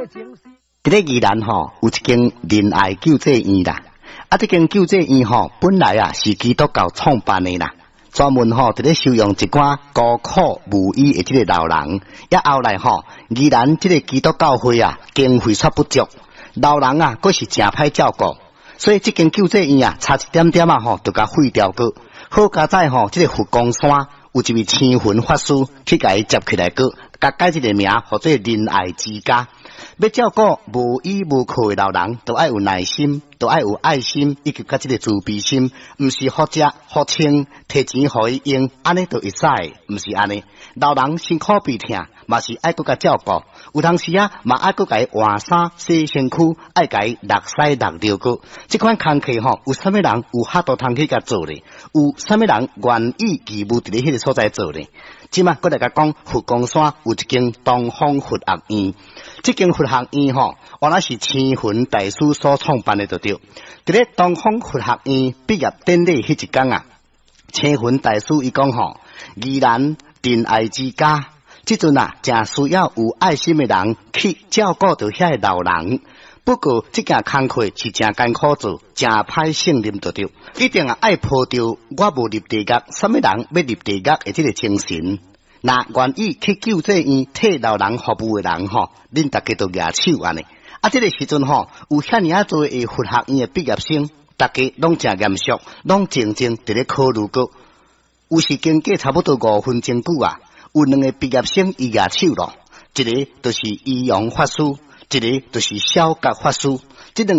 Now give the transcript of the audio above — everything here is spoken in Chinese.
伫咧宜兰吼有一间仁爱救济院啦，这间救济院吼本来是基督教创办的啦，专门伫咧收容一寡孤苦无依的这个老人，后来宜兰这个基督教会经费煞不足，老人佫是真歹照顾，所以这间救济院差一点点就甲废掉过。好佳在这个佛光山有一位青云法师去甲伊接起来过，甲改一个名，或者仁爱之家。要照顾无依无靠的老人，都爱有耐心，都爱有爱心，以及甲这个慈悲心，毋是好食好穿，摕钱互伊用，安尼就会使，毋是安尼。老人辛苦鼻痛，嘛是爱搁甲照顾，有当时嘛爱搁甲伊换衫、洗身躯，爱甲伊落屎落尿过。这款工课有啥物人有法度通去甲做咧？有啥物人愿意义务伫咧迄个所在做咧？即马搁来甲讲，佛光山有一间东方佛学院，这间佛学院原来是青云大师所创办的，就对。伫咧东方佛学院毕业典礼迄一天青云大师伊讲宜兰仁爱之家，即阵正需要有爱心的人去照顾着遐个老人。不过这件工课是真艰苦做，真歹胜任就对，一定爱抱着我无入地狱，什么人要入地狱的这个精神。那愿意去救济院替老人服务的人恁大家都举手安尼。这个时阵有遐尔多的佛学院的毕业生，大家拢真严肃，拢静静伫咧考虑过。有时间过差不多5分钟久有2个毕业生伊举手咯，一个就是易容法师，一个就是小觉法师。这